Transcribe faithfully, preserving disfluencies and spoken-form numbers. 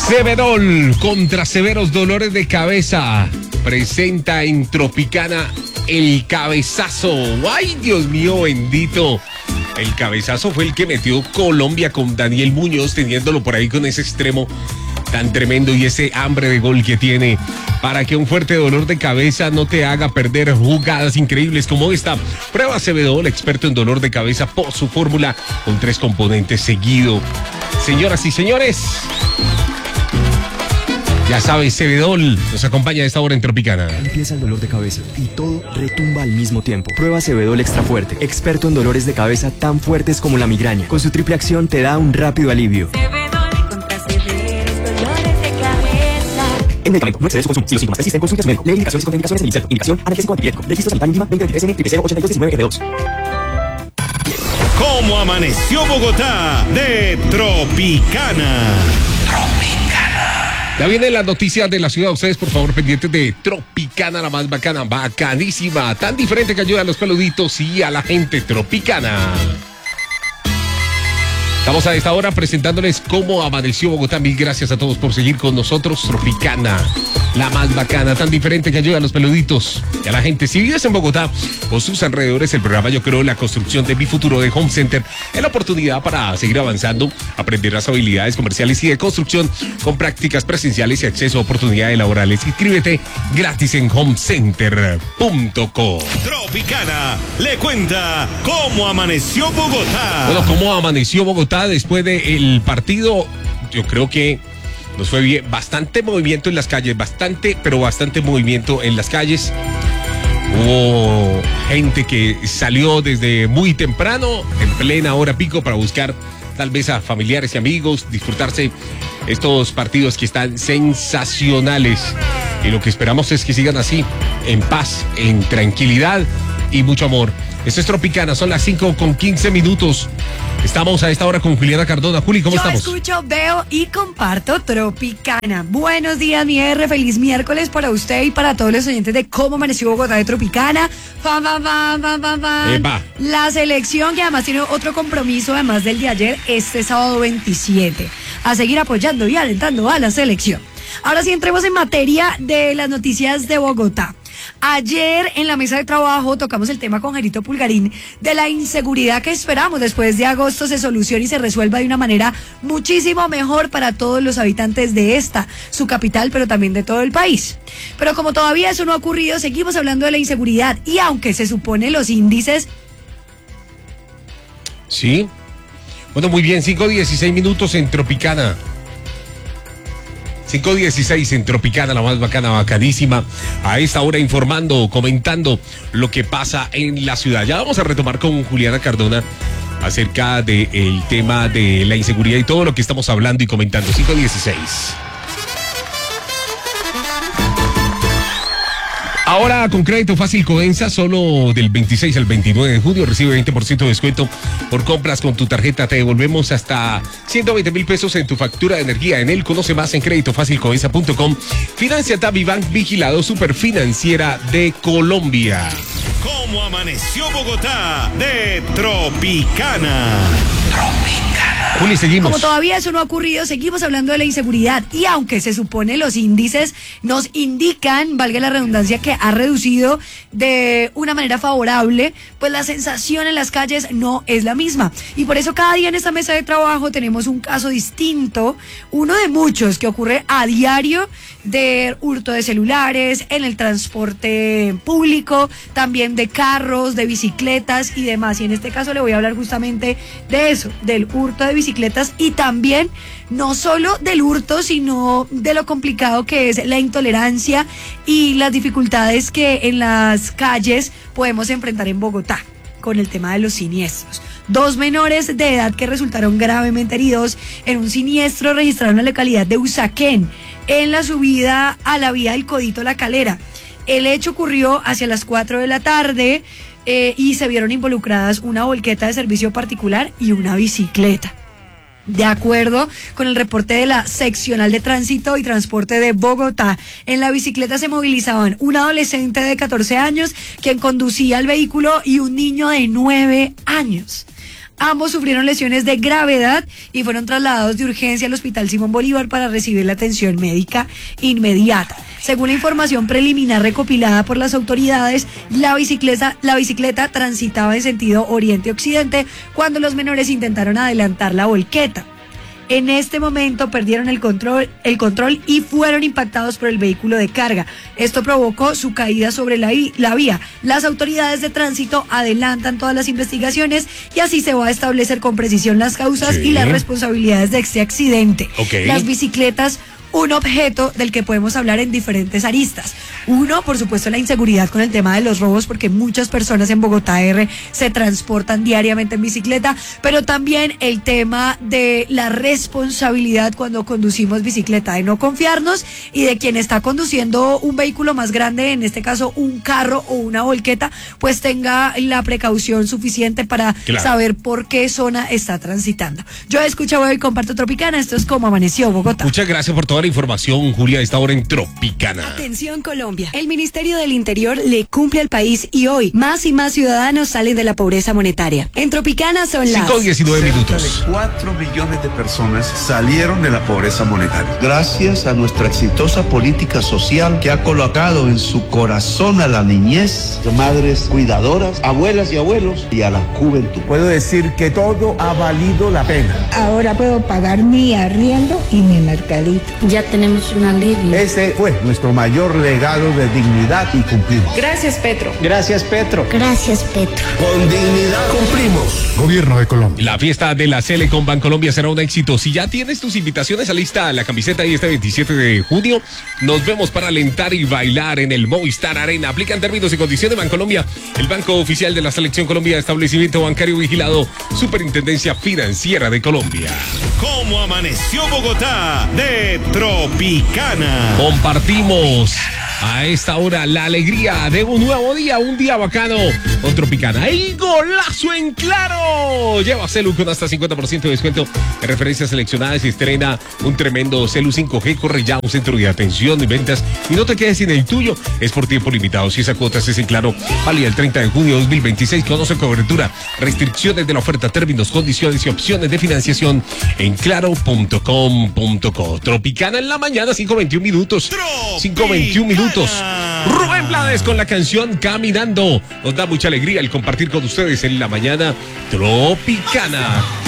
Cebedol contra severos dolores de cabeza presenta en Tropicana el cabezazo. ¡Ay, Dios mío bendito! El cabezazo fue el que metió Colombia con Daniel Muñoz, teniéndolo por ahí con ese extremo tan tremendo y ese hambre de gol que tiene para que un fuerte dolor de cabeza no te haga perder jugadas increíbles como esta. Prueba Cebedol, experto en dolor de cabeza por su fórmula con tres componentes seguido. Señoras y señores, ya sabes, Cebedol nos acompaña a esta hora en Tropicana. Empieza el dolor de cabeza y todo retumba al mismo tiempo. Prueba Cebedol Extra Fuerte, experto en dolores de cabeza tan fuertes como la migraña. Con su triple acción te da un rápido alivio. Cebedol contra severos dolores de cabeza. El medicamento no excede su consumo. Si los síntomas persisten, consulte a su médico. Lee indicaciones y contraindicaciones del INSERTO. Indicación analgésico antipirético. Registro sanitario mínima veinte veintitrés N triple cero ochenta y dos diecinueve F dos. ¿Cómo amaneció Bogotá? De Tropicana. Ya vienen las noticias de la ciudad. Ustedes, por favor, pendientes de Tropicana, la más bacana, bacanísima, tan diferente que ayuda a los peluditos y a la gente tropicana. Estamos a esta hora presentándoles cómo amaneció Bogotá. Mil gracias a todos por seguir con nosotros. Tropicana, la más bacana, tan diferente que ayuda a los peluditos y a la gente. Si vives en Bogotá o sus alrededores, el programa Yo Creo la Construcción de Mi Futuro de Home Center es la oportunidad para seguir avanzando, aprender las habilidades comerciales y de construcción con prácticas presenciales y acceso a oportunidades laborales. Inscríbete gratis en home center punto co. Tropicana le cuenta cómo amaneció Bogotá. Bueno, cómo amaneció Bogotá después del partido. Yo creo que nos fue bien, bastante movimiento en las calles, bastante, pero bastante movimiento en las calles. Hubo gente que salió desde muy temprano, en plena hora pico, para buscar tal vez a familiares y amigos, disfrutarse estos partidos que están sensacionales. Y lo que esperamos es que sigan así, en paz, en tranquilidad y mucho amor. Esto es Tropicana, son las cinco con quince minutos. Estamos a esta hora con Juliana Cardona. Juli, ¿cómo Yo estamos? Yo escucho, veo y comparto Tropicana. Buenos días, mi R. Feliz miércoles para usted y para todos los oyentes de cómo amaneció Bogotá de Tropicana. Fa, fa, fa, fa, fa, fa. Epa. La selección, que además tiene otro compromiso, además del de ayer, este sábado veintisiete. A seguir apoyando y alentando a la selección. Ahora sí, entremos en materia de las noticias de Bogotá. Ayer en la mesa de trabajo tocamos el tema con Gerito Pulgarín de la inseguridad que esperamos después de agosto se solucione y se resuelva de una manera muchísimo mejor para todos los habitantes de esta, su capital, pero también de todo el país. Pero como todavía eso no ha ocurrido, seguimos hablando de la inseguridad y aunque se supone los índices... Sí. Bueno, muy bien, cinco dieciséis minutos en Tropicana. cinco dieciséis en Tropicana, la más bacana, bacanísima. A esta hora informando, comentando lo que pasa en la ciudad. Ya vamos a retomar con Juliana Cardona acerca del tema de la inseguridad y todo lo que estamos hablando y comentando. cinco dieciséis. Ahora con Crédito Fácil Codensa, solo del veintiséis al veintinueve de junio, recibe veinte por ciento de descuento por compras con tu tarjeta. Te devolvemos hasta ciento veinte mil pesos en tu factura de energía. En él conoce más en crédito fácil codensa punto com. Financia Tabibank, vigilado Superfinanciera de Colombia. ¿Cómo amaneció Bogotá? De Tropicana. Tropicana. Juli, seguimos. Como todavía eso no ha ocurrido, seguimos hablando de la inseguridad y aunque se supone los índices nos indican, valga la redundancia, que ha reducido de una manera favorable, pues la sensación en las calles no es la misma. Y por eso cada día en esta mesa de trabajo tenemos un caso distinto, uno de muchos que ocurre a diario, de hurto de celulares, en el transporte público, también de carros, de bicicletas y demás. Y en este caso le voy a hablar justamente de eso, del hurto de bicicletas y también no solo del hurto, sino de lo complicado que es la intolerancia y las dificultades que en las calles podemos enfrentar en Bogotá con el tema de los siniestros. Dos menores de edad que resultaron gravemente heridos en un siniestro registrado en la localidad de Usaquén, en la subida a la vía del Codito La Calera. El hecho ocurrió hacia las cuatro de la tarde eh, y se vieron involucradas una volqueta de servicio particular y una bicicleta. De acuerdo con el reporte de la Seccional de Tránsito y Transporte de Bogotá, en la bicicleta se movilizaban un adolescente de catorce años, quien conducía el vehículo, y un niño de nueve años. Ambos sufrieron lesiones de gravedad y fueron trasladados de urgencia al Hospital Simón Bolívar para recibir la atención médica inmediata. Según la información preliminar recopilada por las autoridades, la bicicleta, la bicicleta transitaba en sentido oriente-occidente cuando los menores intentaron adelantar la volqueta. En este momento perdieron el control, el control y fueron impactados por el vehículo de carga. Esto provocó su caída sobre la, la vía. Las autoridades de tránsito adelantan todas las investigaciones y así se va a establecer con precisión las causas Sí. y las responsabilidades de este accidente. Ok. Las bicicletas, un objeto del que podemos hablar en diferentes aristas. Uno, por supuesto, la inseguridad con el tema de los robos, porque muchas personas en Bogotá R se transportan diariamente en bicicleta, pero también el tema de la responsabilidad cuando conducimos bicicleta, de no confiarnos y de quien está conduciendo un vehículo más grande, en este caso un carro o una volqueta, pues tenga la precaución suficiente para Claro. saber por qué zona está transitando. Yo escucho hoy Comparto Tropicana, esto es Como Amaneció Bogotá. Muchas gracias por toda la información, Julia, a esta hora en Tropicana. Atención Colombia, el Ministerio del Interior le cumple al país y hoy más y más ciudadanos salen de la pobreza monetaria. En Tropicana son las cinco diecinueve Cerca minutos. de cuatro millones de personas salieron de la pobreza monetaria. Gracias a nuestra exitosa política social que ha colocado en su corazón a la niñez, madres cuidadoras, abuelas y abuelos y a la juventud. Puedo decir que todo ha valido la pena. Ahora puedo pagar mi arriendo y mi mercadito. Ya tenemos un alivio. Ese fue nuestro mayor legado de dignidad y cumplimos. Gracias Petro. Gracias, Petro. Gracias, Petro. Con dignidad cumplimos. Gobierno de Colombia. La fiesta de la Cele con Bancolombia será un éxito. Si ya tienes tus invitaciones a lista, la camiseta y este veintisiete de junio, nos vemos para alentar y bailar en el Movistar Arena. Aplican términos y condiciones. Bancolombia, el banco oficial de la Selección Colombia, establecimiento bancario vigilado, Superintendencia Financiera de Colombia. ¿Cómo amaneció Bogotá? De Tropicana. Compartimos a esta hora la alegría de un nuevo día, un día bacano con Tropicana. ¡El golazo en Claro! Lleva Celu con hasta cincuenta por ciento de descuento en referencias seleccionadas y estrena un tremendo Celu cinco G. Corre ya a un centro de atención y ventas y no te quedes sin el tuyo. Es por tiempo limitado. Si esa cuota es en Claro, válida el treinta de junio de dos mil veintiséis. Conoce cobertura, restricciones de la oferta, términos, condiciones y opciones de financiación en claro punto com punto co. Tropicana en la mañana, cinco veintiún minutos. cinco veintiún minutos. Rubén Blades con la canción Caminando. Nos da mucha alegría el compartir con ustedes en la mañana Tropicana.